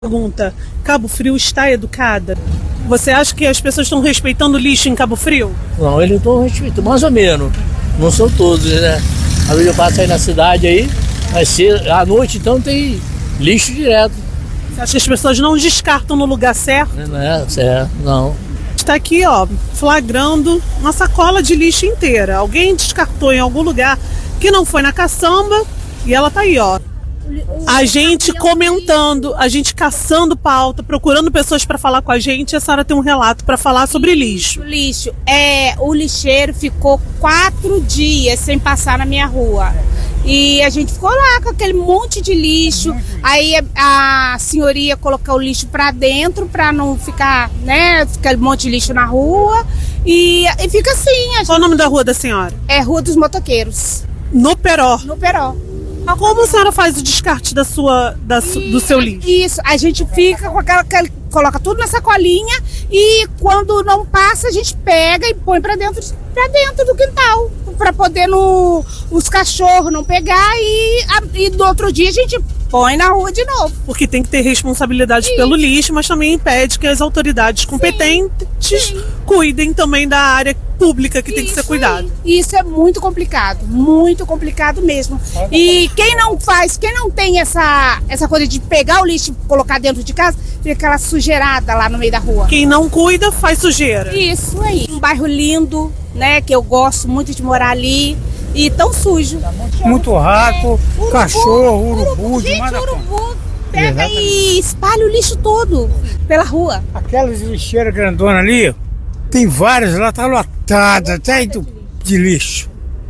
Pergunta: Cabo Frio está educada? Você acha que as pessoas estão respeitando o lixo em Cabo Frio? Não, eles estão respeitando, mais ou menos. Não são todos, né? Às vezes eu passo aí na cidade aí, mas à noite então tem lixo direto. Você acha que as pessoas não descartam no lugar certo? Não é certo, não. Está aqui, ó, flagrando uma sacola de lixo inteira. Alguém descartou em algum lugar que não foi na caçamba e ela tá aí, ó. A gente comentando, a gente caçando pauta, procurando pessoas para falar com a gente. E a senhora tem um relato para falar sobre lixo. O lixeiro ficou 4 dias sem passar na minha rua. E a gente ficou lá com aquele monte de lixo. Aí a senhoria colocou o lixo para dentro para não ficar, né, aquele monte de lixo na rua. E fica assim. Qual o nome da rua da senhora? É Rua dos Motoqueiros. No Peró. No Peró. Como a senhora faz o descarte do seu lixo? Isso, a gente fica com coloca tudo na sacolinha e quando não passa a gente pega e põe pra dentro do quintal, pra poder os cachorros não pegar e no outro dia a gente põe na rua de novo. Porque tem que ter responsabilidade pelo lixo, mas também impede que as autoridades competentes cuidem também da área pública que tem que ser cuidado. Isso é muito complicado mesmo. E quem não tem essa coisa de pegar o lixo e colocar dentro de casa, fica aquela sujeirada lá no meio da rua. Quem não cuida faz sujeira. Isso aí. Um bairro lindo, né, que eu gosto muito de morar ali. E tão sujo. Muito rato, cachorro, urubu, demais. Urubu pega e espalha o lixo todo pela rua. Aquelas lixeiras grandonas ali, tem várias lá, tá lotada, até de lixo.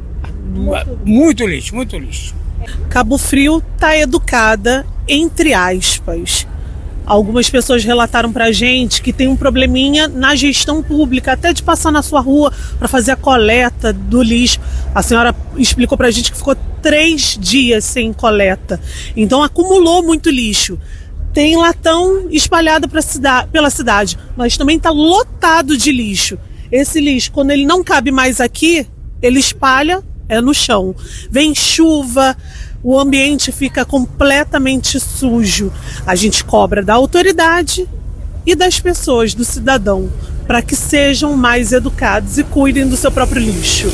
Muito lixo, muito lixo. Cabo Frio tá educada, entre aspas. Algumas pessoas relataram pra gente que tem um probleminha na gestão pública, até de passar na sua rua para fazer a coleta do lixo. A senhora explicou pra gente que ficou 3 dias sem coleta. Então acumulou muito lixo. Tem latão espalhado pela cidade, mas também está lotado de lixo. Esse lixo, quando ele não cabe mais aqui, ele espalha no chão. Vem chuva, o ambiente fica completamente sujo. A gente cobra da autoridade e das pessoas, do cidadão, para que sejam mais educados e cuidem do seu próprio lixo.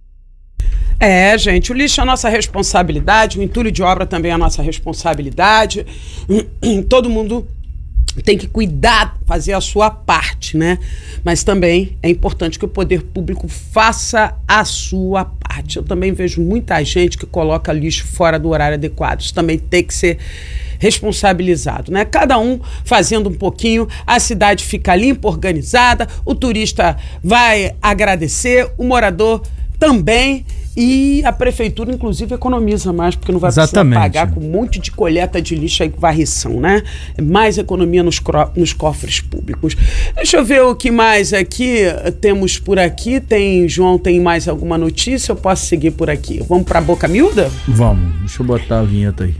Gente, o lixo é a nossa responsabilidade, o entulho de obra também é a nossa responsabilidade. Todo mundo tem que cuidar, fazer a sua parte, né? Mas também é importante que o poder público faça a sua parte. Eu também vejo muita gente que coloca lixo fora do horário adequado. Isso também tem que ser responsabilizado, né? Cada um fazendo um pouquinho, a cidade fica limpa, organizada, o turista vai agradecer, o morador também. E a prefeitura, inclusive, economiza mais, porque não vai precisar pagar com um monte de coleta de lixo aí, varrição, né? Mais economia nos cofres públicos. Deixa eu ver o que mais aqui temos por aqui. João, tem mais alguma notícia? Eu posso seguir por aqui. Vamos pra Boca Miúda? Vamos, deixa eu botar a vinheta aí.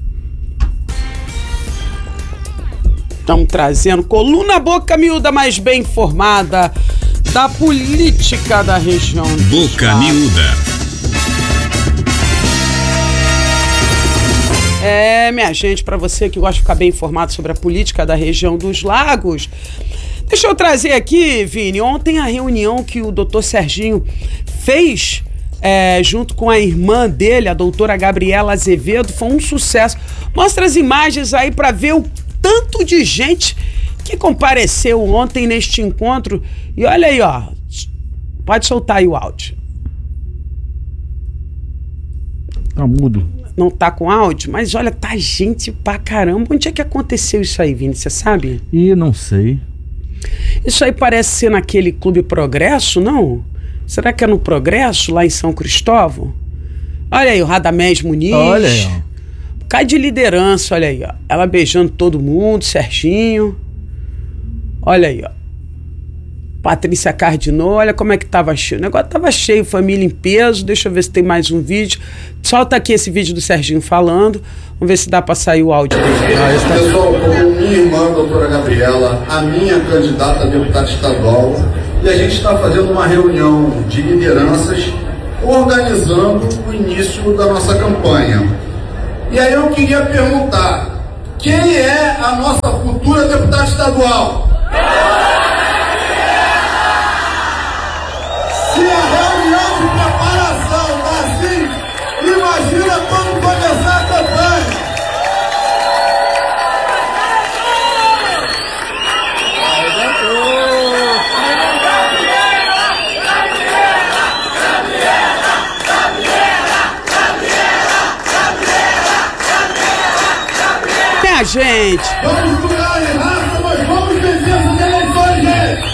Estamos trazendo coluna Boca Miúda mais bem informada da política da região. Boca Miúda. Minha gente, para você que gosta de ficar bem informado sobre a política da região dos lagos, deixa eu trazer aqui, Vini, ontem a reunião que o doutor Serginho fez junto com a irmã dele, a doutora Gabriela Azevedo, foi um sucesso. Mostra as imagens aí para ver o tanto de gente que compareceu ontem neste encontro. E olha aí, ó, pode soltar aí o áudio. Tá mudo. Não tá com áudio? Mas olha, tá gente pra caramba. Onde é que aconteceu isso aí, Vini? Você sabe? Não sei. Isso aí parece ser naquele Clube Progresso, não? Será que é no Progresso, lá em São Cristóvão? Olha aí, o Radamés Muniz. Olha aí, ó. Cai de liderança, olha aí, ó. Ela beijando todo mundo, Serginho. Olha aí, ó. Patrícia Cardinô, olha como é que tava cheio. O negócio tava cheio, família em peso. Deixa eu ver se tem mais um vídeo. Solta aqui esse vídeo do Serginho falando. Vamos ver se dá pra sair o áudio dele. Pessoal, como minha irmã, doutora Gabriela, a minha candidata a deputada estadual, e a gente está fazendo uma reunião de lideranças, organizando o início da nossa campanha. E aí eu queria perguntar, Quem é a nossa futura deputada estadual? Se a reunião de preparação está assim, imagina quando começar a campanha. Gente, vamos lutar em raça, mas vamos vencer essas eleições, gente!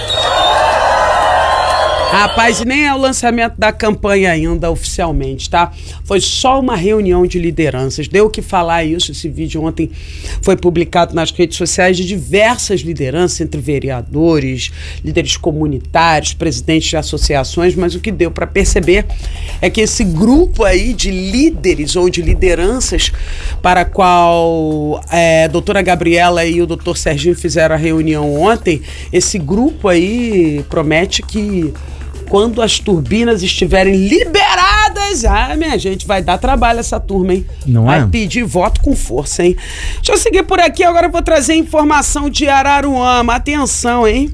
Rapaz, nem é o lançamento da campanha ainda oficialmente, tá? Foi só uma reunião de lideranças. Deu o que falar isso. Esse vídeo ontem foi publicado nas redes sociais de diversas lideranças, entre vereadores, líderes comunitários, presidentes de associações, mas o que deu para perceber é que esse grupo aí de líderes ou de lideranças para a qual a doutora Gabriela e o doutor Serginho fizeram a reunião ontem, esse grupo aí promete que quando as turbinas estiverem liberadas, minha gente, vai dar trabalho essa turma, hein? Não vai é? pedir voto com força, hein? Deixa eu seguir por aqui, agora eu vou trazer informação de Araruama. Atenção, hein?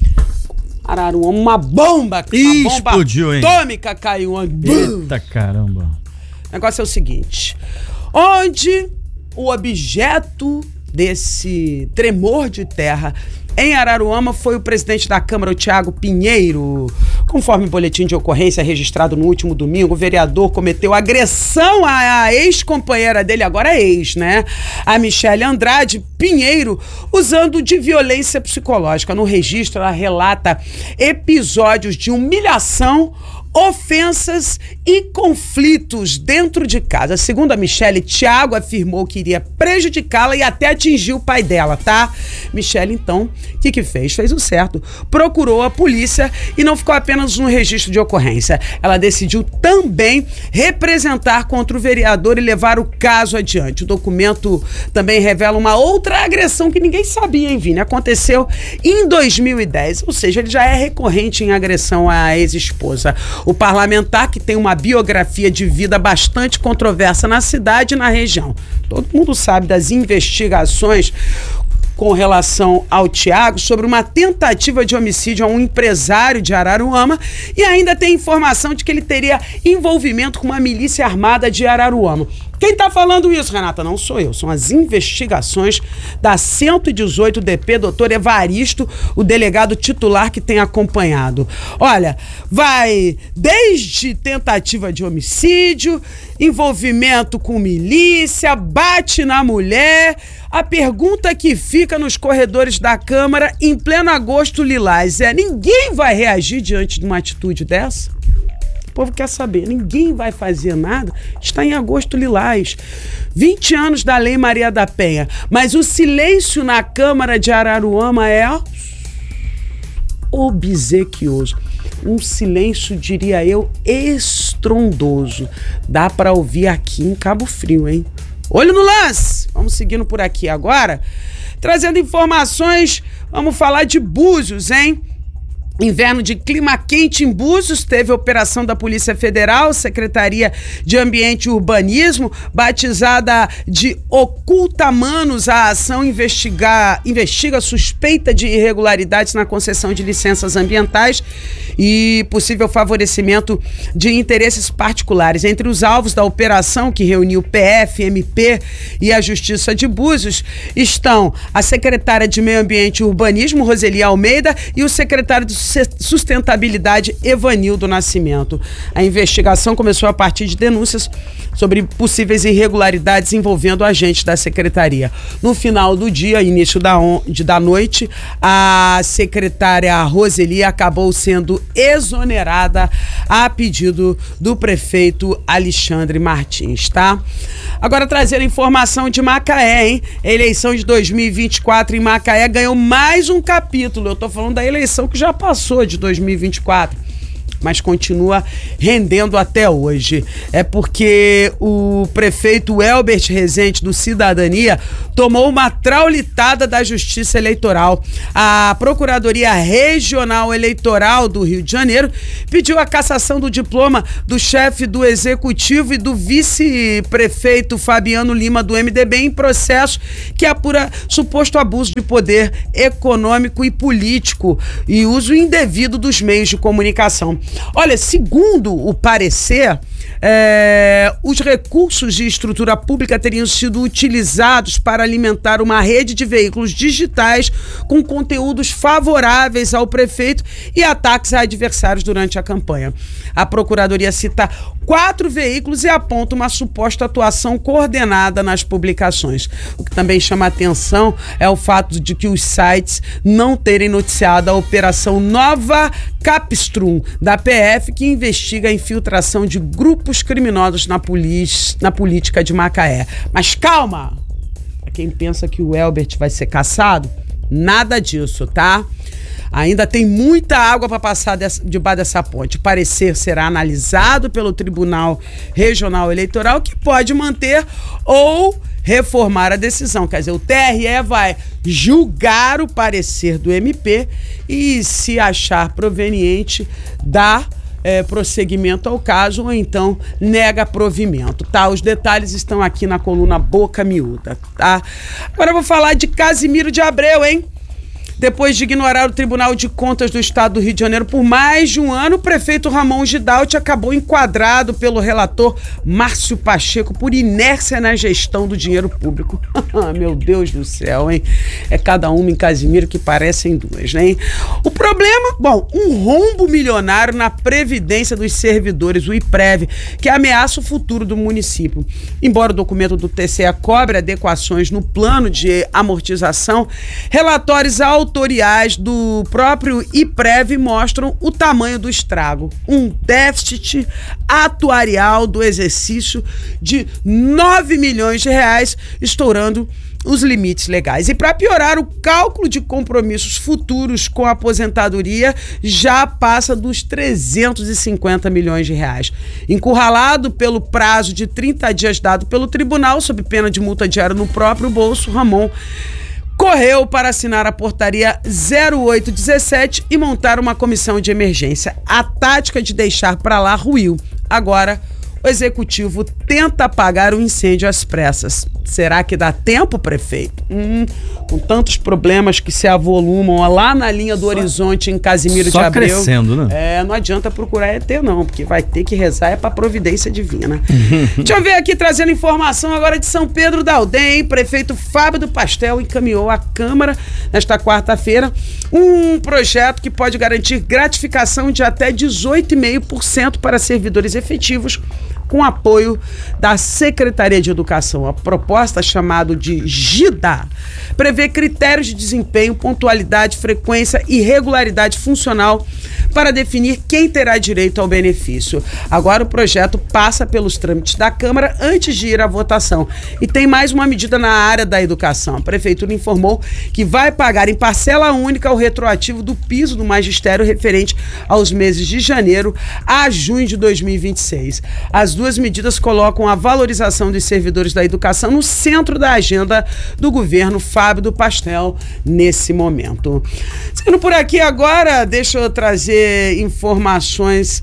Araruama, uma bomba Explodiu, hein? atômica caiu. Eita caramba. O negócio é o seguinte, onde o objeto desse tremor de terra em Araruama foi o presidente da Câmara, o Thiago Pinheiro. Conforme o boletim de ocorrência registrado no último domingo, o vereador cometeu agressão à ex-companheira dele, agora ex, né? A Michele Andrade Pinheiro, usando de violência psicológica. No registro, ela relata episódios de humilhação, ofensas e conflitos dentro de casa. Segundo a Michele, Thiago afirmou que iria prejudicá-la e até atingir o pai dela, tá? Michele, então, o que fez? Fez o certo. Procurou a polícia e não ficou apenas no registro de ocorrência. Ela decidiu também representar contra o vereador e levar o caso adiante. O documento também revela uma outra agressão que ninguém sabia, hein, Vini? Aconteceu em 2010, ou seja, ele já é recorrente em agressão à ex-esposa. O parlamentar, que tem uma biografia de vida bastante controversa na cidade e na região. Todo mundo sabe das investigações com relação ao Thiago sobre uma tentativa de homicídio a um empresário de Araruama e ainda tem informação de que ele teria envolvimento com uma milícia armada de Araruama. Quem tá falando isso, Renata? Não sou eu, são as investigações da 118 DP, doutor Evaristo, o delegado titular que tem acompanhado. Olha, vai desde tentativa de homicídio, envolvimento com milícia, bate na mulher. A pergunta que fica nos corredores da Câmara em pleno agosto lilás é: ninguém vai reagir diante de uma atitude dessa? O povo quer saber, ninguém vai fazer nada. Está em agosto lilás, 20 anos da Lei Maria da Penha, mas o silêncio na Câmara de Araruama é obsequioso. Um silêncio, diria eu, estrondoso. Dá para ouvir aqui em Cabo Frio, hein? Olho no lance! Vamos seguindo por aqui agora, trazendo informações, vamos falar de Búzios, hein? Inverno de clima quente em Búzios, teve operação da Polícia Federal, Secretaria de Ambiente e Urbanismo, batizada de Oculta Manos. A ação investiga suspeita de irregularidades na concessão de licenças ambientais e possível favorecimento de interesses particulares. Entre os alvos da operação, que reuniu PF, MP e a Justiça de Búzios, estão a secretária de Meio Ambiente e Urbanismo, Roseli Almeida, e o secretário de Sustentabilidade, Evanildo Nascimento. A investigação começou a partir de denúncias sobre possíveis irregularidades envolvendo agentes da secretaria. No final do dia, início da noite, a secretária Roseli acabou sendo exonerada a pedido do prefeito Alexandre Martins, tá? Agora trazer informação de Macaé, hein? A eleição de 2024 em Macaé ganhou mais um capítulo. Eu tô falando da eleição que já passou de 2024. mas continua rendendo até hoje. É porque o prefeito Elbert Rezende, do Cidadania, tomou uma traulitada da Justiça Eleitoral. A Procuradoria Regional Eleitoral do Rio de Janeiro pediu a cassação do diploma do chefe do Executivo e do vice-prefeito Fabiano Lima, do MDB, em processo que apura suposto abuso de poder econômico e político e uso indevido dos meios de comunicação. Olha, segundo o parecer, os recursos de estrutura pública teriam sido utilizados para alimentar uma rede de veículos digitais com conteúdos favoráveis ao prefeito e ataques a adversários durante a campanha. A Procuradoria cita 4 veículos e aponta uma suposta atuação coordenada nas publicações. O que também chama a atenção é o fato de que os sites não terem noticiado a Operação Nova Capstrum da PF, que investiga a infiltração de grupos criminosos na política de Macaé. Mas calma! Pra quem pensa que o Elbert vai ser cassado, nada disso, tá? Ainda tem muita água para passar debaixo dessa ponte. O parecer será analisado pelo Tribunal Regional Eleitoral, que pode manter ou reformar a decisão. Quer dizer, o TRE vai julgar o parecer do MP e, se achar proveniente, dar prosseguimento ao caso ou então nega provimento, tá? Os detalhes estão aqui na coluna Boca Miúda, tá? Agora eu vou falar de Casimiro de Abreu, hein? Depois de ignorar o Tribunal de Contas do Estado do Rio de Janeiro por mais de um ano, o prefeito Ramon Gidalti acabou enquadrado pelo relator Márcio Pacheco por inércia na gestão do dinheiro público. Meu Deus do céu, hein? É cada uma em Casimiro que parecem duas, né? O problema, bom, um rombo milionário na previdência dos servidores, o IPREV, que ameaça o futuro do município. Embora o documento do TCE cobre adequações no plano de amortização, relatórios autoriais do próprio IPREV mostram o tamanho do estrago. Um déficit atuarial do exercício de 9 milhões de reais, estourando os limites legais. E para piorar, o cálculo de compromissos futuros com a aposentadoria já passa dos 350 milhões de reais. Encurralado pelo prazo de 30 dias dado pelo tribunal, sob pena de multa diária no próprio bolso, Ramon correu para assinar a portaria 0817 e montar uma comissão de emergência. A tática de deixar para lá ruiu. Agora, o executivo tenta apagar o incêndio às pressas. Será que dá tempo, prefeito? Com tantos problemas que se avolumam lá na linha do horizonte em Casimiro de Abreu. Só crescendo, né? Não adianta procurar ET não, porque vai ter que rezar para providência divina. Deixa eu ver aqui, trazendo informação agora de São Pedro da Aldeia. Prefeito Fábio do Pastel encaminhou à Câmara, nesta quarta-feira, um projeto que pode garantir gratificação de até 18,5% para servidores efetivos, com apoio da Secretaria de Educação. A proposta, chamada de GIDA, prevê critérios de desempenho, pontualidade, frequência e regularidade funcional para definir quem terá direito ao benefício. Agora o projeto passa pelos trâmites da Câmara antes de ir à votação. E tem mais uma medida na área da educação. A Prefeitura informou que vai pagar em parcela única o retroativo do piso do magistério referente aos meses de janeiro a junho de 2026. As duas medidas colocam a valorização dos servidores da educação no centro da agenda do governo Fábio do Pastel nesse momento. Seguindo por aqui agora, deixa eu trazer informações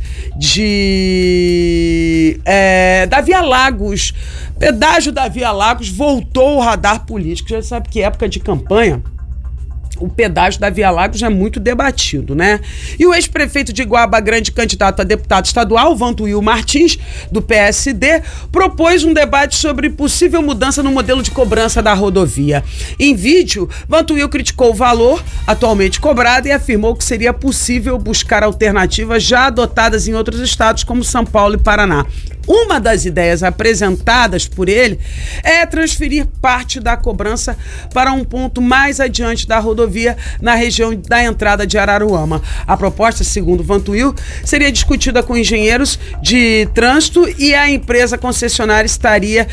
da Via Lagos. Pedágio da Via Lagos voltou ao radar político. Já sabe que época de campanha, o pedágio da Via Lagos é muito debatido, né? E o ex-prefeito de Guaba Grande, candidato a deputado estadual, Vantuil Martins, do PSD, propôs um debate sobre possível mudança no modelo de cobrança da rodovia. Em vídeo, Vantuil criticou o valor atualmente cobrado e afirmou que seria possível buscar alternativas já adotadas em outros estados, como São Paulo e Paraná. Uma das ideias apresentadas por ele é transferir parte da cobrança para um ponto mais adiante da rodovia, na região da entrada de Araruama. A proposta, segundo Vantuil, seria discutida com engenheiros de trânsito e a empresa concessionária estaria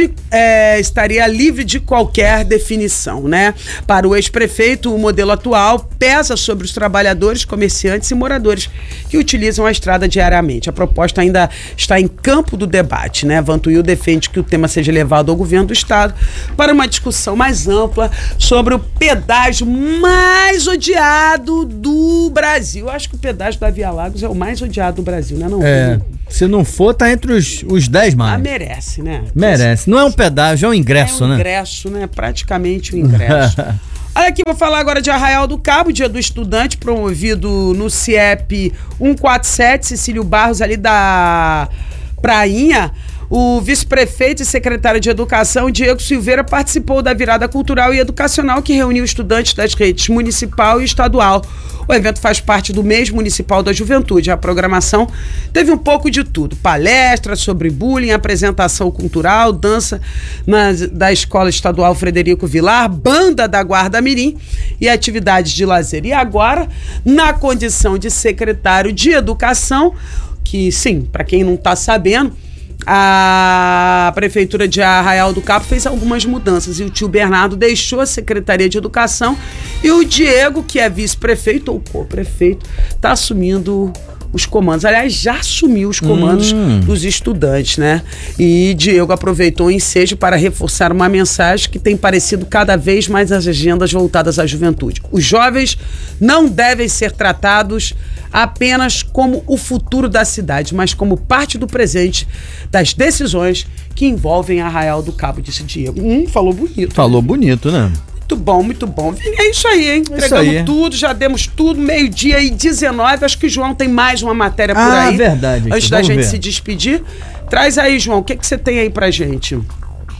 livre de qualquer definição, né? Para o ex-prefeito, o modelo atual pesa sobre os trabalhadores, comerciantes e moradores que utilizam a estrada diariamente. A proposta ainda está em campo do debate, né? Vantuil defende que o tema seja levado ao governo do estado para uma discussão mais ampla sobre o pedágio mais odiado do Brasil. Eu acho que o pedágio da Via Lagos é o mais odiado do Brasil, né? Não, se não for, tá entre os 10 mais. Merece, né? Merece. Não é um pedágio, é um ingresso, né? É um ingresso, né? Praticamente um ingresso. Olha aqui, vou falar agora de Arraial do Cabo, Dia do Estudante, promovido no CIEP 147, Cecílio Barros, ali da Prainha. O vice-prefeito e secretário de Educação, Diego Silveira, participou da virada cultural e educacional que reuniu estudantes das redes municipal e estadual. O evento faz parte do mês municipal da juventude. A programação teve um pouco de tudo: palestras sobre bullying, apresentação cultural, dança da Escola Estadual Frederico Vilar, banda da Guarda Mirim e atividades de lazer. E agora, na condição de secretário de Educação, que sim, para quem não está sabendo, a Prefeitura de Arraial do Cabo fez algumas mudanças e o tio Bernardo deixou a Secretaria de Educação e o Diego, que é vice-prefeito ou co-prefeito, está assumindo os comandos. Aliás, já assumiu os comandos dos estudantes, né? E Diego aproveitou o ensejo para reforçar uma mensagem que tem parecido cada vez mais as agendas voltadas à juventude. Os jovens não devem ser tratados apenas como o futuro da cidade, mas como parte do presente das decisões que envolvem Arraial do Cabo, disse Diego. Falou bonito. Falou bonito, né? Muito bom, muito bom. É isso aí, hein? Entregamos tudo, já demos tudo, 12:19. Acho que o João tem mais uma matéria por aí. Verdade. Antes da gente se despedir. Traz aí, João, o que você tem aí pra gente? O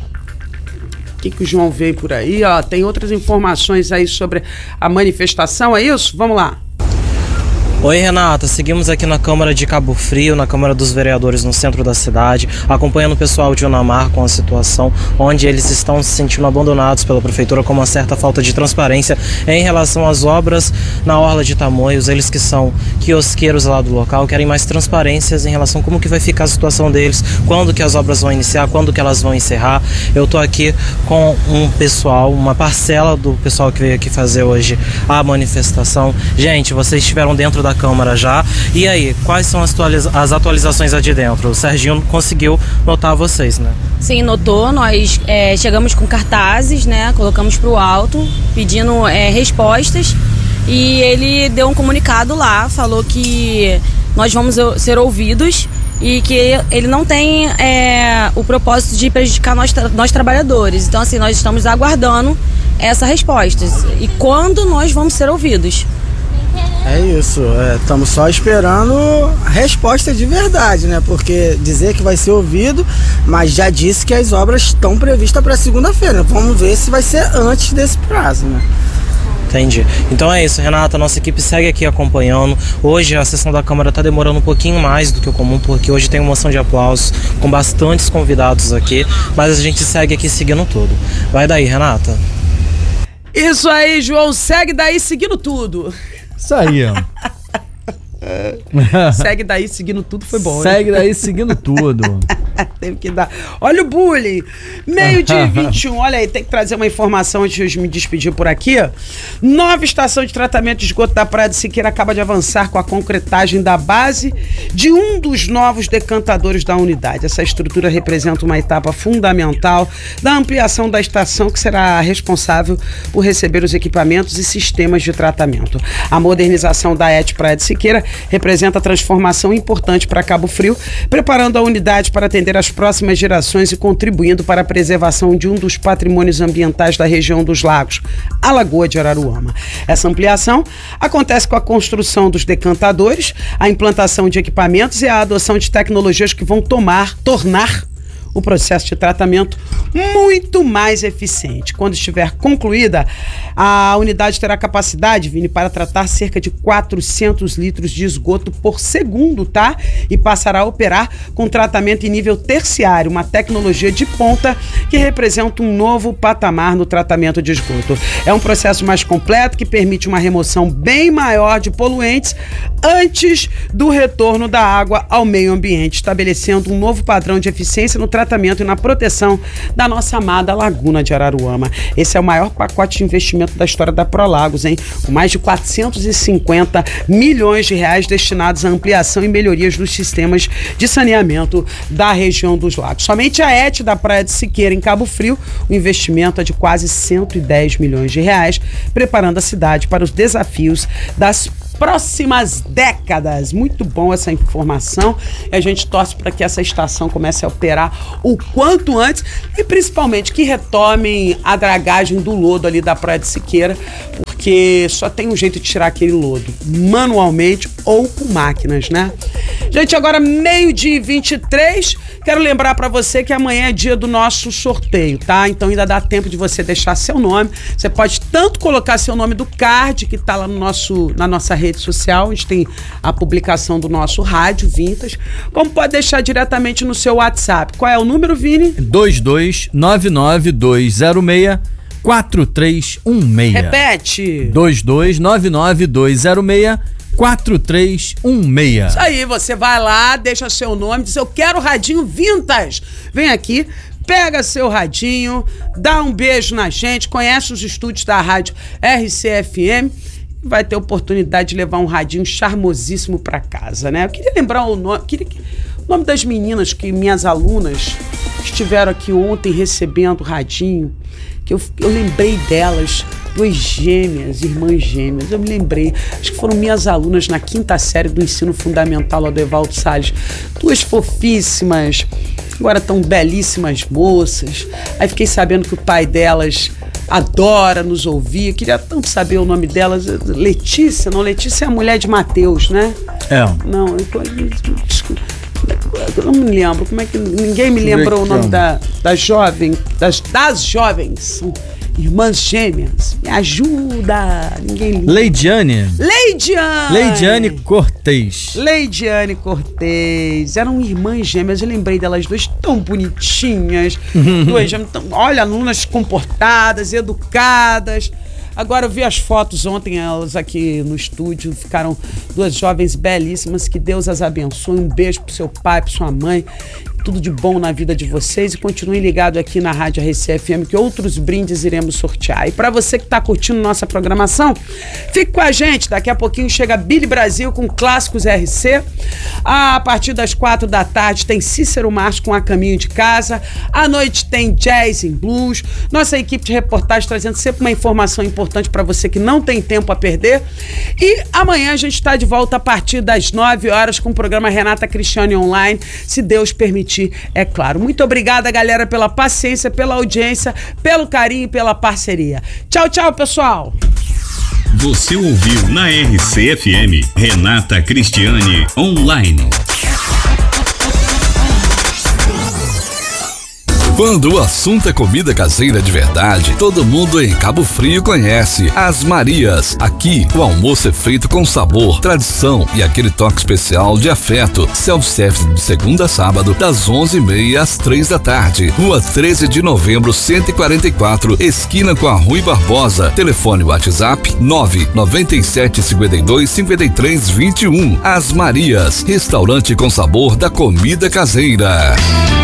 que o João veio por aí? Ó, tem outras informações aí sobre a manifestação, é isso? Vamos lá. Oi, Renata, seguimos aqui na Câmara de Cabo Frio, na Câmara dos Vereadores no centro da cidade, acompanhando o pessoal de Unamar com a situação onde eles estão se sentindo abandonados pela Prefeitura com uma certa falta de transparência em relação às obras na Orla de Tamoios. Eles que são quiosqueiros lá do local querem mais transparências em relação a como que vai ficar a situação deles, quando que as obras vão iniciar, quando que elas vão encerrar. Eu tô aqui com um pessoal, uma parcela do pessoal que veio aqui fazer hoje a manifestação. Gente, vocês estiveram dentro da Câmara já. E aí, quais são as atualizações aqui dentro? O Serginho conseguiu notar vocês, né? Sim, notou. Nós chegamos com cartazes, né? Colocamos para o alto, pedindo respostas. E ele deu um comunicado lá, falou que nós vamos ser ouvidos e que ele não tem o propósito de prejudicar nós trabalhadores. Então, assim, nós estamos aguardando essa resposta. E quando nós vamos ser ouvidos? É isso, estamos só esperando a resposta de verdade, né? Porque dizer que vai ser ouvido, mas já disse que as obras estão previstas para segunda-feira. Vamos ver se vai ser antes desse prazo, né? Entendi. Então é isso, Renata, nossa equipe segue aqui acompanhando. Hoje a sessão da Câmara está demorando um pouquinho mais do que o comum, porque hoje tem uma moção de aplausos com bastantes convidados aqui, mas a gente segue aqui seguindo tudo. Vai daí, Renata. Isso aí, João, segue daí seguindo tudo. Isso aí, ó. Segue daí seguindo tudo, foi bom. Segue daí seguindo tudo. Teve que dar. Olha o bullying. 12:21. Olha aí, tem que trazer uma informação antes de me despedir por aqui. Nova estação de tratamento de esgoto da Praia do Siqueira acaba de avançar com a concretagem da base de um dos novos decantadores da unidade. Essa estrutura representa uma etapa fundamental da ampliação da estação, que será responsável por receber os equipamentos e sistemas de tratamento. A modernização da ET Praia do Siqueira representa transformação importante para Cabo Frio, preparando a unidade para atender as próximas gerações e contribuindo para a preservação de um dos patrimônios ambientais da região dos lagos, a Lagoa de Araruama. Essa ampliação acontece com a construção dos decantadores, a implantação de equipamentos e a adoção de tecnologias que vão tornar o processo de tratamento muito mais eficiente. Quando estiver concluída, a unidade terá capacidade, Vini, para tratar cerca de 400 litros de esgoto por segundo, tá? E passará a operar com tratamento em nível terciário, uma tecnologia de ponta que representa um novo patamar no tratamento de esgoto. É um processo mais completo que permite uma remoção bem maior de poluentes antes do retorno da água ao meio ambiente, estabelecendo um novo padrão de eficiência no tratamento e na proteção da nossa amada Laguna de Araruama. Esse é o maior pacote de investimento da história da Prolagos, hein? Com mais de 450 milhões de reais destinados à ampliação e melhorias dos sistemas de saneamento da região dos lagos. Somente a ET da Praia de Siqueira, em Cabo Frio, o investimento é de quase 110 milhões de reais, preparando a cidade para os desafios das próximas décadas. Muito bom essa informação. A gente torce para que essa estação comece a operar o quanto antes e principalmente que retomem a dragagem do lodo ali da Praia de Siqueira, porque só tem um jeito de tirar aquele lodo, manualmente ou com máquinas, né? Gente, agora 12h23, quero lembrar para você que amanhã é dia do nosso sorteio, tá? Então ainda dá tempo de você deixar seu nome. Você pode tanto colocar seu nome do card, que tá lá no na nossa rede social, a gente tem a publicação do nosso rádio Vintas, como pode deixar diretamente no seu WhatsApp. Qual é o número, Vini? 2299-206-4316. Repete. 2299-206-4316. Isso aí, você vai lá, deixa seu nome, diz: eu quero radinho Vintas. Vem aqui, pega seu radinho, dá um beijo na gente, conhece os estúdios da rádio RCFM, vai ter oportunidade de levar um radinho charmosíssimo para casa, né? Eu queria lembrar o nome das meninas, que minhas alunas estiveram aqui ontem recebendo o radinho, que eu lembrei delas, duas gêmeas, irmãs gêmeas, eu me lembrei, acho que foram minhas alunas na 5ª série do ensino fundamental lá do Evaldo Salles, duas fofíssimas, agora tão belíssimas moças. Aí fiquei sabendo que o pai delas adora nos ouvir, eu queria tanto saber o nome delas. Letícia é a mulher de Mateus, né? É. Não, eu não me lembro, como é que ninguém me lembrou o nome das jovens, irmãs gêmeas, me ajuda, ninguém lembra. Leidiane Cortez, eram irmãs gêmeas, eu lembrei delas duas tão bonitinhas, duas gêmeas, olha, alunas comportadas, educadas. Agora eu vi as fotos ontem, elas aqui no estúdio, ficaram duas jovens belíssimas, que Deus as abençoe, um beijo pro seu pai, pra sua mãe, tudo de bom na vida de vocês, e continuem ligados aqui na Rádio RCFM, que outros brindes iremos sortear. E para você que está curtindo nossa programação, fique com a gente, daqui a pouquinho chega Billy Brasil com Clássicos RC, a partir das 4 da tarde tem Cícero Marques com A Caminho de Casa, à noite tem Jazz and Blues, nossa equipe de reportagem trazendo sempre uma informação importante para você que não tem tempo a perder, e amanhã a gente está de volta a partir das 9 horas com o programa Renata Cristiane Online, se Deus permitir, é claro. Muito obrigada, galera, pela paciência, pela audiência, pelo carinho e pela parceria. Tchau, tchau, pessoal. Você ouviu na RCFM Renata Cristiane Online. Quando o assunto é comida caseira de verdade, todo mundo em Cabo Frio conhece As Marias. Aqui, o almoço é feito com sabor, tradição e aquele toque especial de afeto. Self-service de segunda a sábado, das 11h30 às 3 da tarde. Rua 13 de novembro, 144, esquina com a Rui Barbosa. Telefone WhatsApp 997525321. As Marias, restaurante com sabor da comida caseira.